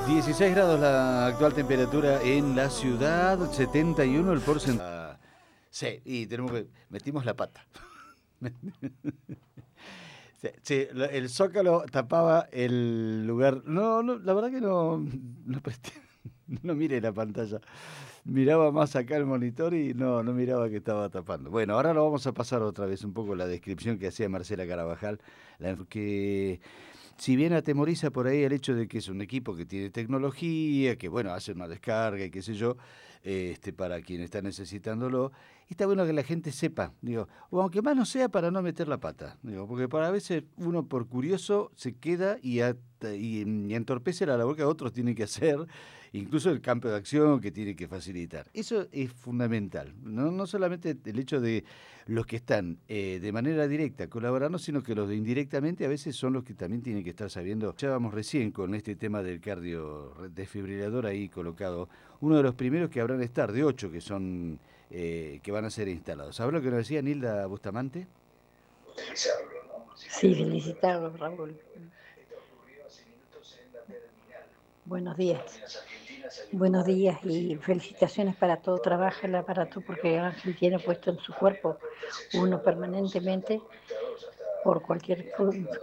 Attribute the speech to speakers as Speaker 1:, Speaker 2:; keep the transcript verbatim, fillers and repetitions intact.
Speaker 1: dieciséis grados la actual temperatura en la ciudad, setenta y uno el porcentaje. Sí, y tenemos que. Metimos la pata. Sí, sí, lo- el zócalo tapaba el lugar. No, no, la verdad que no, no presté, no miré la pantalla. Miraba más acá el monitor y no, no miraba que estaba tapando. Bueno, ahora lo vamos a pasar otra vez un poco la descripción que hacía Marcela Carabajal, la, que si bien atemoriza por ahí el hecho de que es un equipo que tiene tecnología, que bueno, hace una descarga y qué sé yo, este, para quien está necesitándolo, está bueno que la gente sepa, digo, o aunque más no sea para no meter la pata, digo, porque para veces uno por curioso se queda y, at- y, y entorpece la labor que otros tienen que hacer, incluso el campo de acción que tiene que facilitar. Eso es fundamental, no, no solamente el hecho de los que están eh, de manera directa colaborando, sino que los de indirectamente a veces son los que también tienen que estar sabiendo. Ya vamos recién con este tema del cardio desfibrilador ahí colocado, uno de los primeros que habrán de estar, de ocho que son eh, que van a ser instalados. ¿Sabes lo que nos decía Nilda Bustamante?
Speaker 2: Sí, felicitarlos, Raúl. Buenos días. Buenos días y felicitaciones para todo. Trabaja el aparato porque Ángel tiene puesto en su cuerpo uno permanentemente por cualquier